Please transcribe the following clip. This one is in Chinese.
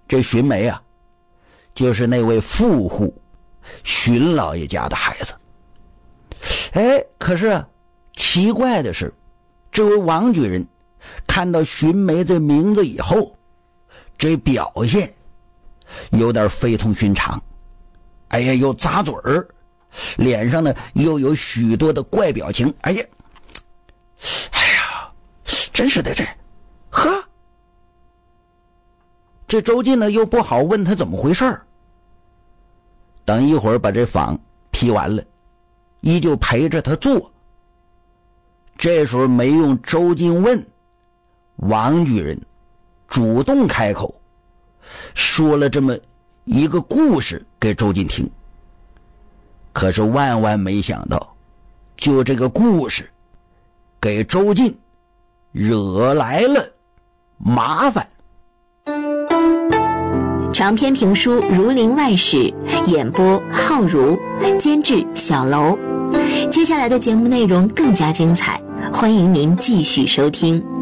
这荀梅啊，就是那位富户荀老爷家的孩子。可是奇怪的是，这位王举人看到荀梅这名字以后，这表现有点非同寻常。又咂嘴儿，脸上呢又有许多的怪表情。真是的，这周进呢又不好问他怎么回事。等一会儿把这访批完了，依旧陪着他坐。这时候没用周进问，王举人主动开口，说了这么一个故事给周进听。可是万万没想到，就这个故事给周进惹来了麻烦。 长篇评书《儒林外史》，演播浩如，监制小楼。接下来的节目内容更加精彩，欢迎您继续收听。